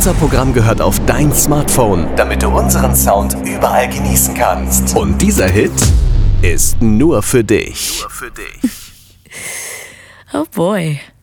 Unser Programm gehört auf dein Smartphone, damit du unseren Sound überall genießen kannst. Und dieser Hit ist nur für dich. Oh boy.